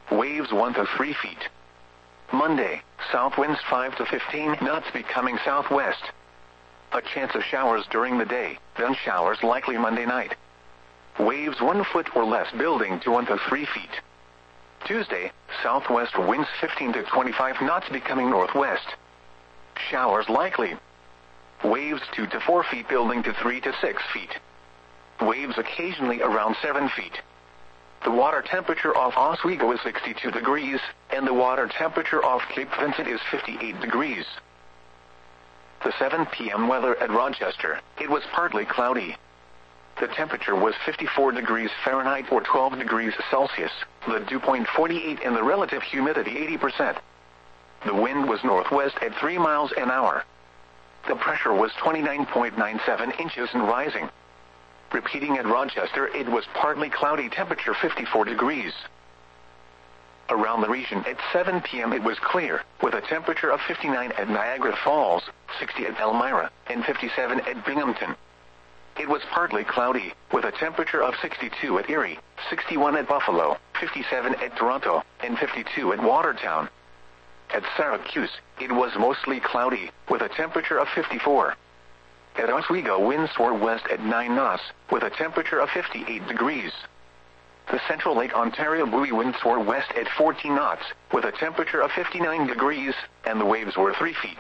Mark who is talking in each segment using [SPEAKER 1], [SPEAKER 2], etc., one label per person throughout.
[SPEAKER 1] waves 1 to 3 feet. Monday, south winds 5 to 15 knots becoming southwest. A chance of showers during the day, then showers likely Monday night. Waves 1 foot or less building to 1 to 3 feet. Tuesday, southwest winds 15 to 25 knots becoming northwest. Showers likely. Waves 2 to 4 feet building to 3 to 6 feet. Waves occasionally around 7 feet. The water temperature off Oswego is 62 degrees, and the water temperature off Cape Vincent is 58 degrees. The 7 p.m. weather at Rochester, it was partly cloudy. The temperature was 54 degrees Fahrenheit or 12 degrees Celsius, the dew point 48 and the relative humidity 80%. The wind was northwest at 3 miles an hour. The pressure was 29.97 inches and rising. Repeating at Rochester, it was partly cloudy, temperature 54 degrees. Around the region at 7 p.m. it was clear, with a temperature of 59 at Niagara Falls, 60 at Elmira, and 57 at Binghamton. It was partly cloudy, with a temperature of 62 at Erie, 61 at Buffalo, 57 at Toronto, and 52 at Watertown. At Syracuse, it was mostly cloudy, with a temperature of 54. At Oswego, winds were west at 9 knots, with a temperature of 58 degrees. The Central Lake Ontario buoy winds were west at 14 knots, with a temperature of 59 degrees, and the waves were 3 feet.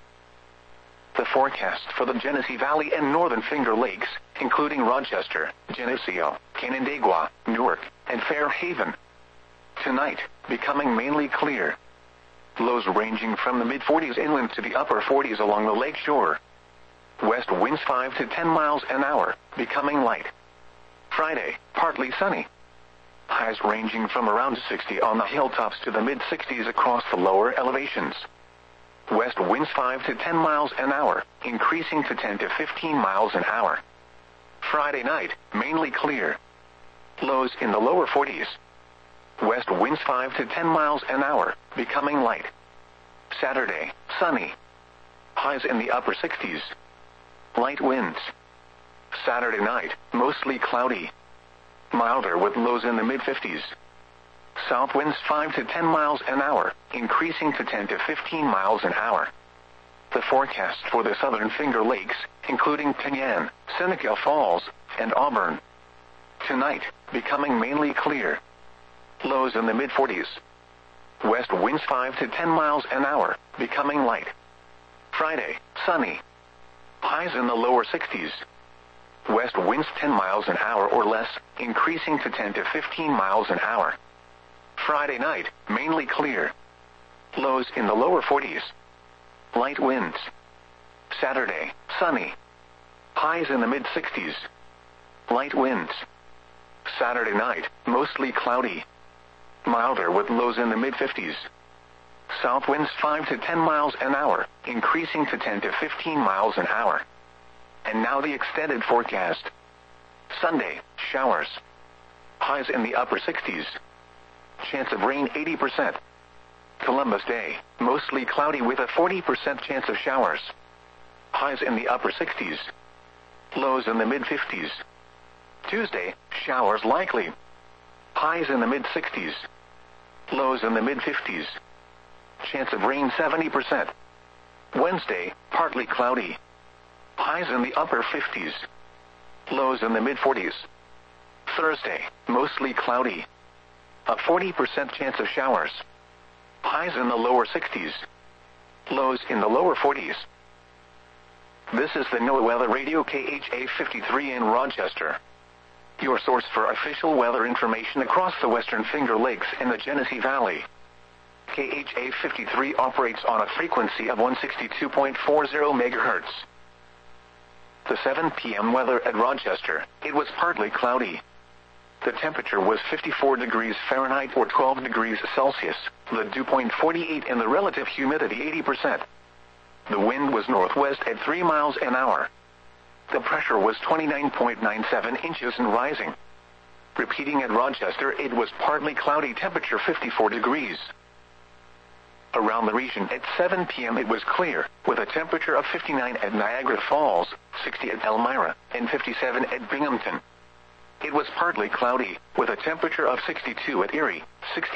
[SPEAKER 1] The forecast for the Genesee Valley and Northern Finger Lakes, including Rochester, Geneseo, Canandaigua, Newark, and Fairhaven. Tonight, becoming mainly clear. Lows ranging from the mid-40s inland to the upper 40s along the lake shore. West winds 5 to 10 miles an hour, becoming light. Friday, partly sunny. Highs ranging from around 60 on the hilltops to the mid-60s across the lower elevations. West winds 5 to 10 miles an hour, increasing to 10 to 15 miles an hour. Friday night, mainly clear. Lows in the lower 40s. West winds 5 to 10 miles an hour, becoming light. Saturday, sunny. Highs in the upper 60s. Light winds. Saturday night, mostly cloudy. Milder with lows in the mid-50s. South winds 5 to 10 miles an hour, increasing to 10 to 15 miles an hour. The forecast for the Southern Finger Lakes, including Penyan, Seneca Falls, and Auburn. Tonight, becoming mainly clear. Lows in the mid-40s. West winds 5 to 10 miles an hour, becoming light. Friday, sunny. Highs in the lower 60s. West winds 10 miles an hour or less, increasing to 10 to 15 miles an hour. Friday night, mainly clear. Lows in the lower 40s. Light winds. Saturday, sunny. Highs in the mid-60s. Light winds. Saturday night, mostly cloudy. Milder with lows in the mid-50s. South winds 5 to 10 miles an hour, increasing to 10 to 15 miles an hour. And now the extended forecast. Sunday, showers. Highs in the upper 60s. Chance of rain 80%. Columbus Day, mostly cloudy with a 40% chance of showers. Highs in the upper 60s. Lows in the mid-50s. Tuesday, showers likely. Highs in the mid-60s. Lows in the mid-50s. Chance of rain 70%. Wednesday, partly cloudy. Highs in the upper 50s. Lows in the mid-40s. Thursday, mostly cloudy. A 40% chance of showers. Highs in the lower 60s. Lows in the lower 40s. This is the NOAA Weather Radio KHA 53 in Rochester. Your source for official weather information across the Western Finger Lakes and the Genesee Valley. KHA 53 operates on a frequency of 162.40 MHz. The 7 p.m. weather at Rochester, it was partly cloudy. The temperature was 54 degrees Fahrenheit or 12 degrees Celsius, the dew point 48 and the relative humidity 80%. The wind was northwest at 3 miles an hour. The pressure was 29.97 inches and rising. Repeating at Rochester, it was partly cloudy, temperature 54 degrees. Around the region at 7 p.m. it was clear, with a temperature of 59 at Niagara Falls, 60 at Elmira, and 57 at Binghamton. It was partly cloudy, with a temperature of 62 at Erie, 60